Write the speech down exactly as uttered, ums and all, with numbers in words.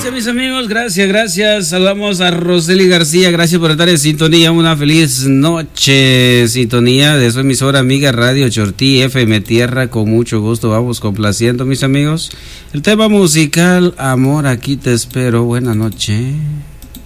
Mis amigos, gracias, gracias. Saludamos a Roseli García, gracias por estar en sintonía. Una feliz noche, sintonía de su emisora amiga Radio Chortí F M Tierra. Con mucho gusto vamos complaciendo, mis amigos. El tema musical, Amor, aquí te espero. Buena noche.